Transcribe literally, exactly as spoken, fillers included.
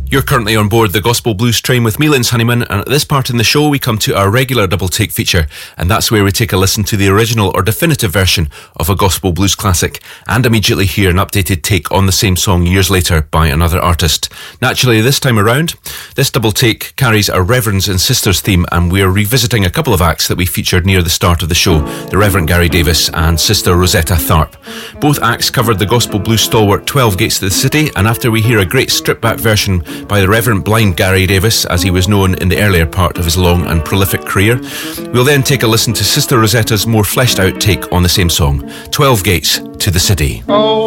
You're currently on board the Gospel Blues train with me, Linz Honeyman, and at this part in the show we come to our regular double take feature, and that's where we take a listen to the original or definitive version of a Gospel Blues classic, and immediately hear an updated take on the same song years later by another artist. Naturally, this time around, this double take carries a Reverends and Sisters theme, and we're revisiting a couple of acts that we featured near the start of the show, the Reverend Gary Davis and Sister Rosetta Tharpe. Both acts covered the Gospel Blues stalwart twelve Gates to the City, and after we hear a great stripped-back version by the Reverend Blind Gary Davis, as he was known in the earlier part of his long and prolific career, we'll then take a listen to Sister Rosetta's more fleshed out take on the same song, twelve Gates to the City. Oh.